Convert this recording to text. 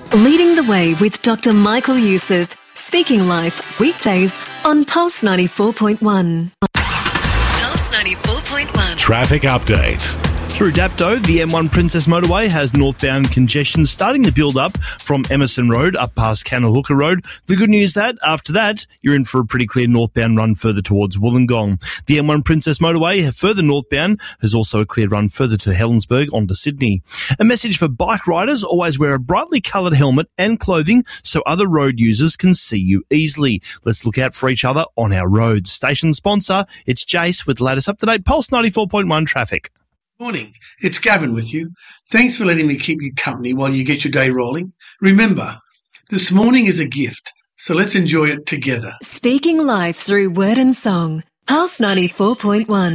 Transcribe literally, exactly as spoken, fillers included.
Leading the Way with Doctor Michael Youssef. Speaking Life, weekdays on Pulse ninety-four point one. Pulse ninety-four point one. Traffic update. Through Dapto, the M one Princess Motorway has northbound congestion starting to build up from Emerson Road up past Cannahooka Road. The good news that after that, you're in for a pretty clear northbound run further towards Wollongong. The M one Princess Motorway, further northbound, has also a clear run further to Helensburgh onto Sydney. A message for bike riders: always wear a brightly coloured helmet and clothing so other road users can see you easily. Let's look out for each other on our roads. Station sponsor, it's Jace with the latest up-to-date Pulse ninety-four point one traffic. Morning, it's Gavin with you. Thanks for letting me keep you company while you get your day rolling. Remember, this morning is a gift, so let's enjoy it together. Speaking Life through word and song. Pulse ninety-four point one.